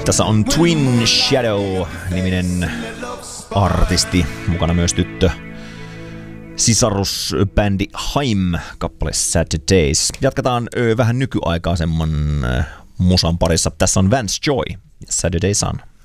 Tässä on Twin Shadow-niminen artisti, mukana myös tyttö sisarusbändi Haim kappale Saturdays. Jatketaan vähän nykyaikaisemman musan parissa. Tässä on Vance Joy ja Saturday Sun.